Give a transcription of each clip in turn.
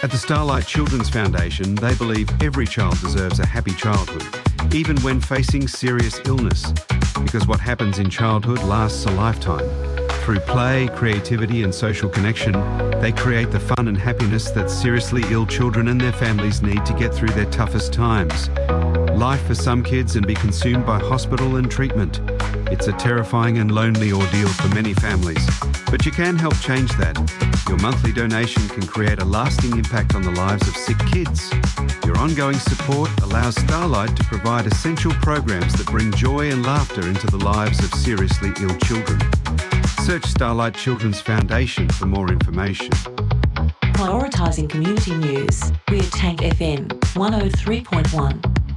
At the Starlight Children's Foundation, they believe every child deserves a happy childhood, even when facing serious illness, because what happens in childhood lasts a lifetime. Through play, creativity and social connection, they create the fun and happiness that seriously ill children and their families need to get through their toughest times. Life for some kids and be consumed by hospital and treatment. It's a terrifying and lonely ordeal for many families, but you can help change that. Your monthly donation can create a lasting impact on the lives of sick kids. Your ongoing support allows Starlight to provide essential programs that bring joy and laughter into the lives of seriously ill children. Search Starlight Children's Foundation for more information. Prioritising community news. We're Tank FM 103.1.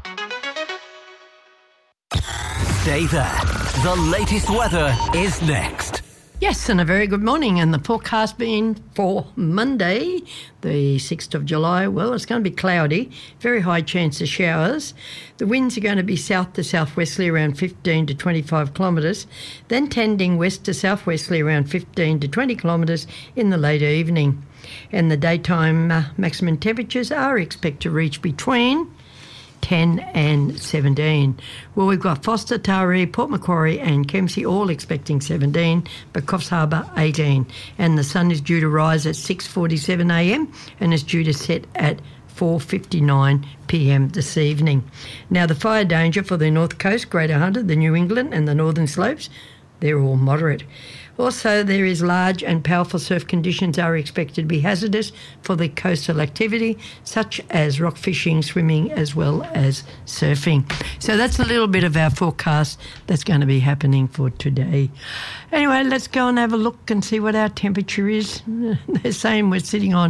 Stay there. The latest weather is next. Yes, and a very good morning. And the forecast being for Monday, the 6th of July, well, it's going to be cloudy, very high chance of showers. The winds are going to be south to southwesterly around 15 to 25 kilometres, then tending west to southwesterly around 15 to 20 kilometres in the later evening. And the daytime maximum temperatures are expected to reach between 10 and 17. Well, we've got Foster, Taree, Port Macquarie and Kempsey all expecting 17, but Coffs Harbour 18. And the sun is due to rise at 6:47am and is due to set at 4:59pm this evening. Now, the fire danger for the North Coast, Greater Hunter, the New England and the Northern Slopes, they're all moderate. Also, there is large and powerful surf conditions are expected to be hazardous for the coastal activity, such as rock fishing, swimming, as well as surfing. So that's a little bit of our forecast that's going to be happening for today. Anyway, let's go and have a look and see what our temperature is. They're saying we're sitting on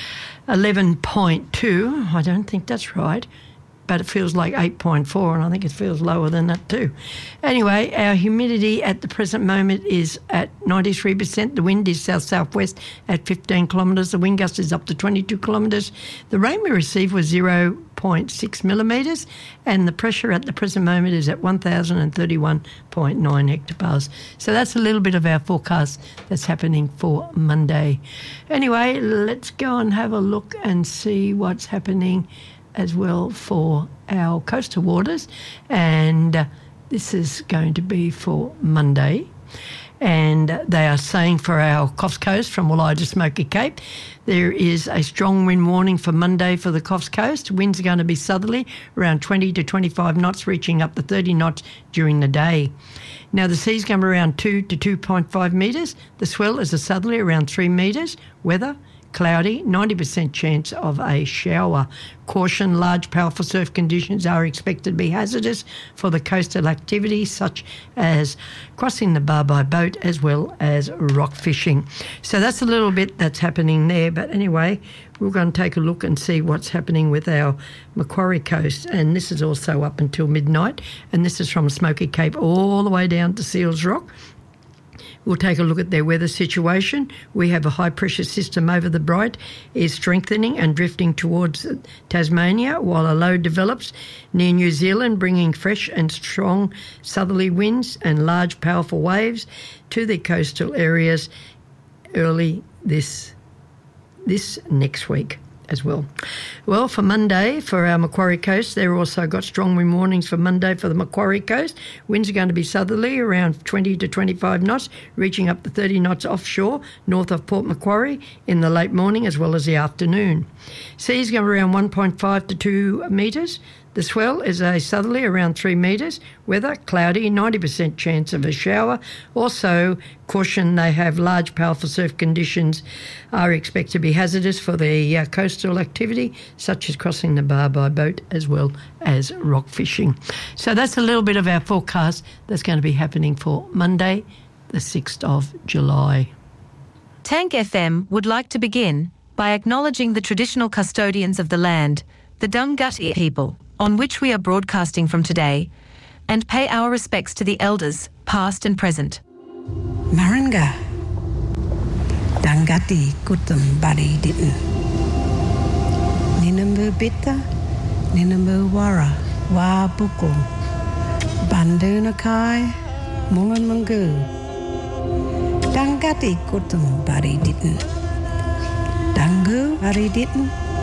11.2. I don't think that's right, but it feels like 8.4, and I think it feels lower than that too. Anyway, our humidity at the present moment is at 93%. The wind is south-southwest at 15 kilometres. The wind gust is up to 22 kilometres. The rain we received was 0.6 millimetres, and the pressure at the present moment is at 1,031.9 hectopascals. So that's a little bit of our forecast that's happening for Monday. Anyway, let's go and have a look and see what's happening as well for our coastal waters, and this is going to be for Monday. And they are saying for our Coffs Coast from Woollai to Smoky Cape, there is a strong wind warning for Monday for the Coffs Coast. Winds are going to be southerly, around 20 to 25 knots, reaching up to 30 knots during the day. Now, the sea's going to be around 2 to 2.5 metres. The swell is a southerly, around 3 metres. Weather, cloudy, 90% chance of a shower. Caution, large powerful surf conditions are expected to be hazardous for the coastal activities such as crossing the bar by boat as well as rock fishing. So that's a little bit that's happening there. But anyway, we're going to take a look and see what's happening with our Macquarie Coast. And this is also up until midnight. And this is from Smoky Cape all the way down to Seals Rock. We'll take a look at their weather situation. We have a high-pressure system over the Bright is strengthening and drifting towards Tasmania, while a low develops near New Zealand, bringing fresh and strong southerly winds and large, powerful waves to the coastal areas early this next week as well. Well, for Monday, for our Macquarie Coast, they've also got strong wind warnings for Monday for the Macquarie Coast. Winds are going to be southerly, around 20 to 25 knots, reaching up to 30 knots offshore, north of Port Macquarie in the late morning as well as the afternoon. Sea's going to be around 1.5 to 2 metres. The swell is a southerly, around 3 metres. Weather, cloudy, 90% chance of a shower. Also, caution, they have large, powerful surf conditions are expected to be hazardous for the coastal activity, such as crossing the bar by boat as well as rock fishing. So that's a little bit of our forecast that's going to be happening for Monday, the 6th of July. Tank FM would like to begin by acknowledging the traditional custodians of the land, the Dunghutti people, on which we are broadcasting from today, and pay our respects to the elders, past and present. Maranga, Dunghutti kutum bari ditten. Ninambu bitta, Ninambu wara, wa buku, Bandunakai, Mungan Mungu. Dunghutti kutum bari ditten. Dangu bari ditten.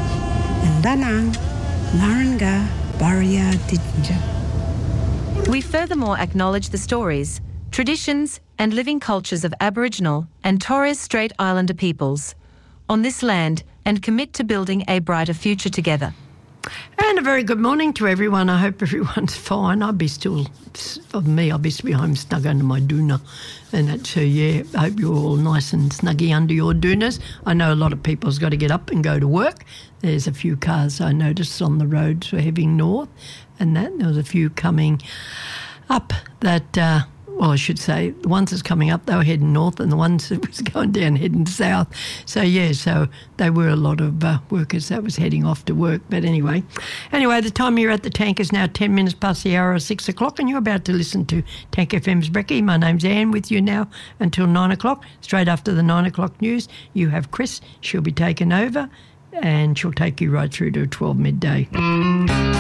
Danang, Maranga, Baria, Didinja. We furthermore acknowledge the stories, traditions and living cultures of Aboriginal and Torres Strait Islander peoples on this land and commit to building a brighter future together. And a very good morning to everyone. I hope everyone's fine. I'll be still home snug under my doona. And that's, I hope you're all nice and snuggy under your doonas. I know a lot of people's got to get up and go to work. There's a few cars I noticed on the roads were heading north, and that there was a few coming up that... I should say, the ones that's coming up, they were heading north, and the ones that was going down heading south. So there were a lot of workers that was heading off to work. But anyway, the time you're at the tank is now 10 minutes past the hour of 6 o'clock, and you're about to listen to Tank FM's Brekkie. My name's Anne, with you now until 9 o'clock. Straight after the 9 o'clock news, you have Chris. She'll be taking over, and she'll take you right through to 12 midday.